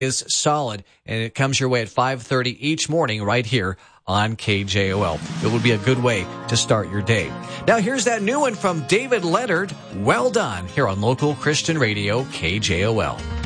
is solid, and it comes your way at 5:30 each morning right here on KJOL. It would be a good way to start your day. Now here's that new one from David Leonard, Well Done, here on Local Christian Radio, KJOL.